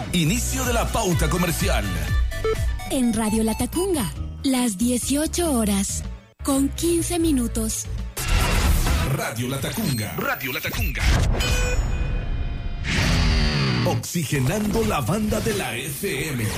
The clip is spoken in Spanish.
Inicio de la pauta comercial. En Radio Latacunga, las 18 horas, con 15 minutos. Radio Latacunga. Radio Latacunga. Oxigenando la banda de la FM.